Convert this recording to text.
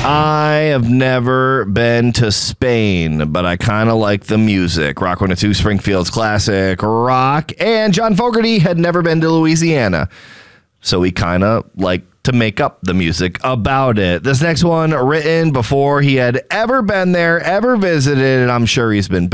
I have never been to Spain, but I kind of like the music. Rock 102, Springfield's classic rock. And John Fogerty had never been to Louisiana, so he kind of like to make up the music about it. This next one written before he had ever been there, ever visited, and I'm sure he's been